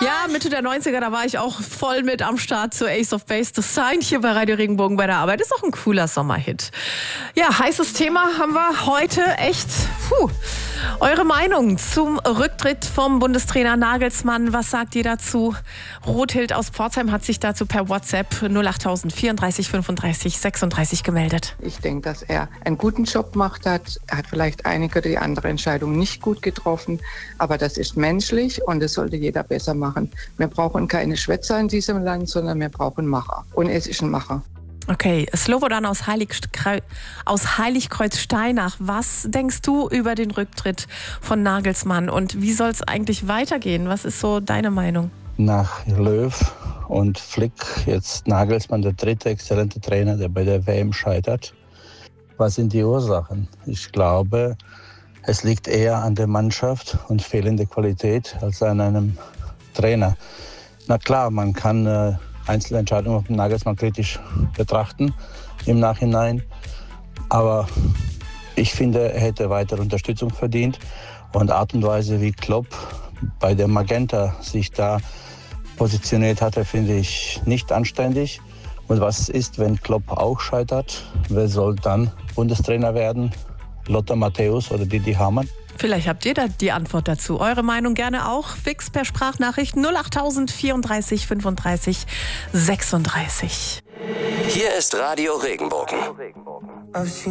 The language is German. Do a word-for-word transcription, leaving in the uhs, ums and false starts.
Ja, Mitte der neunziger, da war ich auch voll mit am Start zu Ace of Base. Das Sign hier bei Radio Regenbogen bei der Arbeit. Ist auch ein cooler Sommerhit. Ja, heißes Thema haben wir heute echt. Puh. Eure Meinung zum Rücktritt vom Bundestrainer Nagelsmann. Was sagt ihr dazu? Rothild aus Pforzheim hat sich dazu per WhatsApp null acht vierunddreißig fünfunddreißig sechsunddreißig gemeldet. Ich denke, dass er einen guten Job gemacht hat. Er hat vielleicht einige oder die andere Entscheidung nicht gut getroffen. Aber das ist menschlich und das sollte jeder besser machen. Wir brauchen keine Schwätzer in diesem Land, sondern wir brauchen Macher. Und es ist ein Macher. Okay, Slobodan aus, Heiligkreu- aus Heiligkreuz-Steinach. Was denkst du über den Rücktritt von Nagelsmann und wie soll es eigentlich weitergehen? Was ist so deine Meinung? Nach Löw und Flick jetzt Nagelsmann, der dritte exzellente Trainer, der bei der W M scheitert. Was sind die Ursachen? Ich glaube, es liegt eher an der Mannschaft und fehlende Qualität als an einem Trainer. Na klar, man kann äh, Einzelentscheidungen von Nagelsmann kritisch betrachten im Nachhinein. Aber ich finde, er hätte weitere Unterstützung verdient. Und Art und Weise, wie Klopp bei der Magenta sich da positioniert hatte, finde ich nicht anständig. Und was ist, wenn Klopp auch scheitert? Wer soll dann Bundestrainer werden? Lothar Matthäus oder Didi Hamann? Vielleicht habt ihr da die Antwort dazu. Eure Meinung gerne auch fix per Sprachnachricht null acht vierunddreißig fünfunddreißig sechsunddreißig. Hier ist Radio Regenbogen.